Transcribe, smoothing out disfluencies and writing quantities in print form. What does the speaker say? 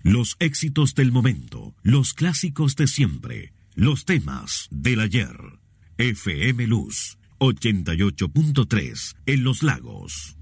Los éxitos del momento, los clásicos de siempre, los temas del ayer. FM Luz 88.3 en Los Lagos.